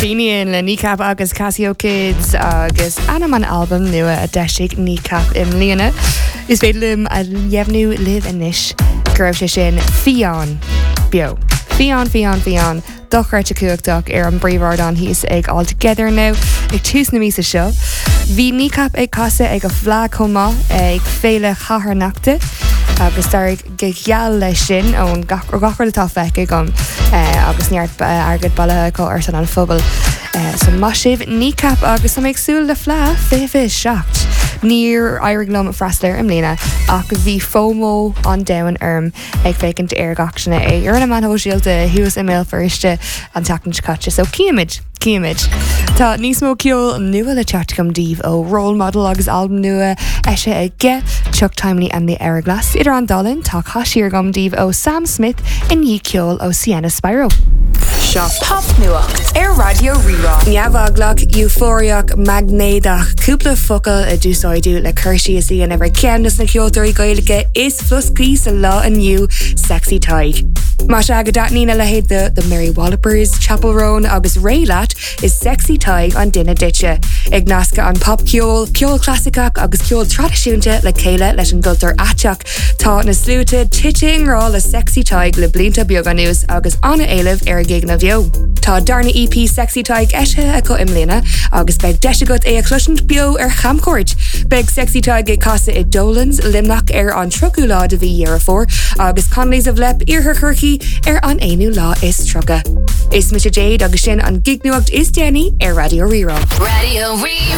Fíníonn le Kneecap agus Casio Kids agus anam an album nua a deisig Kneecap im líana. Is féidirlim a dhéimhnú live inis gurb sé sin fián bio. Fián. Dochart a cuachtach an bríomhardán híos ag all together now ag tús na mísa seo. Bhí Kneecap ag casa ag a bhlá comá ag féile chatharnachta agus dar geall lei sin ón gachar letá feice gom agus neart agad bailthe có ar san an phobal. So má sibh Kneecap agus am agsúil le flá féfé seacht. Níor airglum freisler im lína ach bhí FOMO an dain ag fécint ar gachsna é. Ar an man hóisiilta hiús email firste an tatan caite, so cíimiid. Tá níos mó ceol nua le chat gom díomh ó role model agus album nua eise ag ge Chuck Timely and the Hourglass. Idir an dalinn tá caiisiar gom díomh ó Sam Smith in ní ceol ó Sienna Spyro. Seo pop nuacht ar Radio Rirá. Neamhaglach euphoriach magnéadach cúpla focail a dúsáidú le chuirsí is í an ever ceannas na ceoltóirí gaeilge is fluscaí sa lá aniu Sexy Tig. Má se agad datnína le héad the Mary Wallopers, Chapel Roan agus Raylat is Sexy Tig an duine ditse. Ag nasca an pop ceol clásicach agus ceol tradiisiúnta le céile leis an gultar ateach. Tá na slúte titing rá le Sexy Tig le blinta bioganús agus anna éileh ar a gig na bheo. Tá darna EP Sexy Tig eise a go imlína agus beg deisiagat é a cluisiint bio ar chamcoirt. Beg Sexy Tig é casa i Dolans limnach ar an trochu lá de bhí dhearafór agus conlays of lep ar churchaí ar an éanú lá is trocha. Is Mr. Jade agus sin an gig nuacht is Jenny ar Radio Rirá. Radio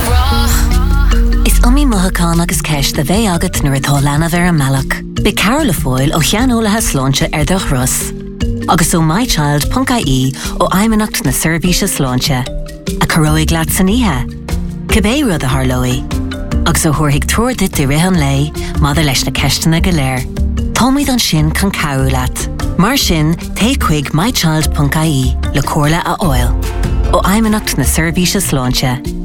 Rirá. Is umí mothacán agus ceist de bheith agat nuair atá lena bhar an mealach. Be Carol le fóil ó cheanólathe sláinte ar do Russ. Agus ó mychild.ie ó aimimenacht na seirbhíse sláinte. A choróigh leat san ihe. Cibé rud a tharlóí. Agus ó thuirigh tuairdit i rihan lei, mada leis na ceistena go léir. Táimid an sin can cabhú leat. Mar sin, té chuig mychild.ie le cóirla a oil. Ó aimimenacht na seirbhíse sláinte.